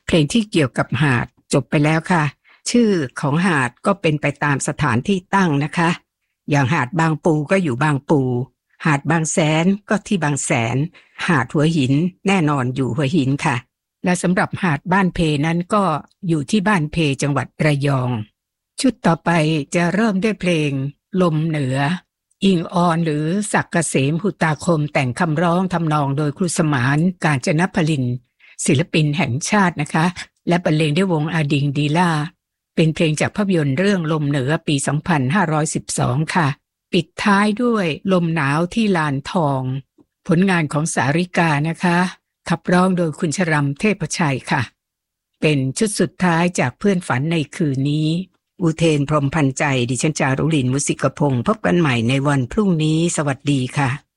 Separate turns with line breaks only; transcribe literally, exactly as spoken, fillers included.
เพลงที่เกี่ยวกับหาดจบไปแล้วค่ะชื่อของหาดก็เป็นไปตามสถานที่ตั้งนะคะอย่างหาดบางปูก็อยู่บางปูหาดบางแสนก็ที่บางแสนหาดหัวหินแน่นอนอยู่หัวหินค่ะและสำหรับหาดบ้านเพนั้นก็อยู่ที่บ้านเพจังหวัดระยองชุดต่อไปจะเริ่มด้วยเพลงลมเหนืออิงออนหรือศักดิ์เกษมหุตาคมแต่งคำร้องทำนองโดยครูสมานกาญจนพลินศิลปินแห่งชาตินะคะและบรรเลงด้วยวงอาดิงดีล่าเป็นเพลงจากภาพยนตร์เรื่องลมเหนือปีสองพันห้าร้อยสิบสองค่ะปิดท้ายด้วยลมหนาวที่ลานทองผลงานของสาริกานะคะขับร้องโดยคุณชรัมเทพชัยค่ะเป็นชุดสุดท้ายจากเพื่อนฝันในคืนนี้อุเทนพรหมพันธ์ใจดิฉันจารุลินมุสิกพงศ์พบกันใหม่ในวันพรุ่งนี้สวัสดีค่ะ